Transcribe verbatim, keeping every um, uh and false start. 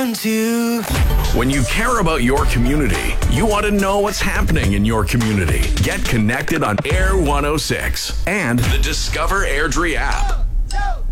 want to. When you care about your community, you want to know what's happening in your community. Get connected on Air one oh six and the Discover Airdrie app.